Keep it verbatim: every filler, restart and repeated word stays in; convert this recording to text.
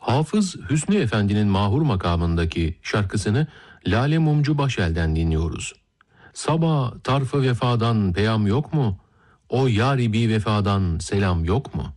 Hafız Hüsnü Efendi'nin Mahur makamındaki şarkısını Lale Mumcu Başel'den dinliyoruz. Sabah tarfı vefadan peyam yok mu? O yâri bi vefadan selam yok mu?